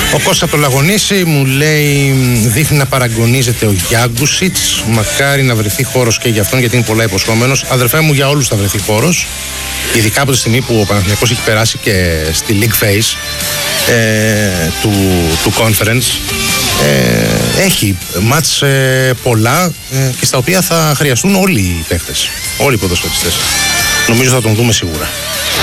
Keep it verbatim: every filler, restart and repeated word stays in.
Ο Κώστας από το Λαγονίσι μου λέει: δείχνει να παραγωνίζεται ο Γιάγκουσιτς. Μακάρι να βρεθεί χώρος και για αυτόν, γιατί είναι πολλά υποσχόμενος. Αδερφέ μου, για όλους θα βρεθεί χώρος. Ειδικά από τη στιγμή που ο Παναθηναϊκός έχει περάσει και στη League Phase ε, του, του Conference. Ε, έχει μάτς ε, πολλά ε, και στα οποία θα χρειαστούν όλοι οι παίχτες. Όλοι οι ποδοσφαιριστές. Νομίζω θα τον δούμε σίγουρα.